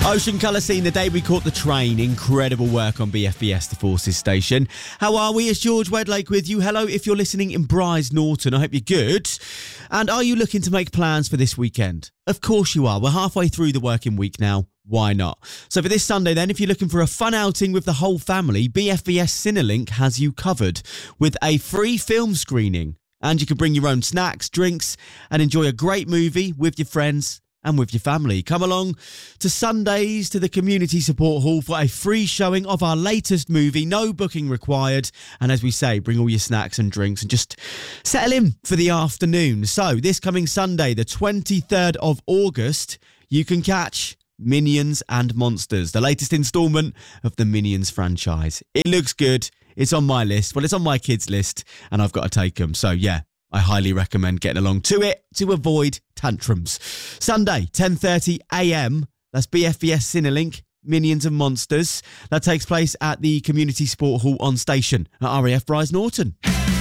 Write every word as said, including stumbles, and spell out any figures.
Ocean Colour Scene, the day we caught the train. Incredible work on B F B S, the Forces station. How are we? It's George Wedlake with you. Hello, if you're listening in Bryce Norton, I hope you're good. And are you looking to make plans for this weekend? Of course you are. We're halfway through the working week now. Why not? So for this Sunday then, if you're looking for a fun outing with the whole family, B F B S Cinelink has you covered with a free film screening. And you can bring your own snacks, drinks, and enjoy a great movie with your friends and with your family. Come along to Sundays to the Community Support Hall for a free showing of our latest movie, no booking required. And as we say, bring all your snacks and drinks and just settle in for the afternoon. So this coming Sunday, the twenty-third of August, you can catch Minions and Monsters, the latest instalment of the Minions franchise. It looks good. It's on my list. Well, it's on my kids' list and I've got to take them. So yeah, I highly recommend getting along to it to avoid tantrums. Sunday, ten thirty a m. That's B F B S Cinelink, Minions and Monsters. That takes place at the Community Sport Hall on station at R A F Bryce Norton.